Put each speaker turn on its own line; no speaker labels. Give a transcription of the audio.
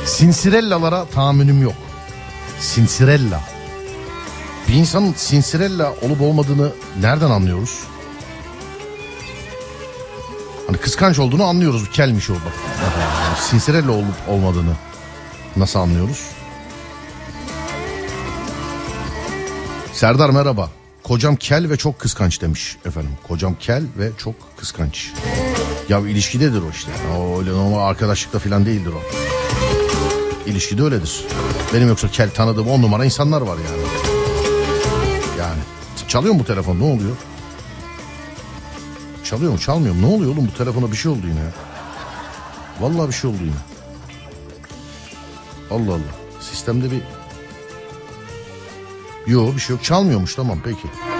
Sinsirellalara tahammülüm yok. Sinsirella. Bir insanın sinsirella olup olmadığını nereden anlıyoruz? Hani kıskanç olduğunu anlıyoruz. Kelmiş o bak. Yani sinsirella olup olmadığını nasıl anlıyoruz? Serdar merhaba. Kocam kel ve çok kıskanç demiş efendim. Kocam kel ve çok kıskanç. Ya ilişkidedir o işte. O öyle normal arkadaşlıkta falan değildir o. İlişkide öyledir. Benim yoksa kel tanıdığım 10 numara insanlar var yani. Yani çalıyor mu bu telefon, ne oluyor? Çalıyor mu çalmıyor mu? Ne oluyor oğlum, bu telefona bir şey oldu yine ya. Vallahi bir şey oldu yine. Allah Allah. Sistemde bir... Yok bir şey yok, çalmıyormuş, tamam peki.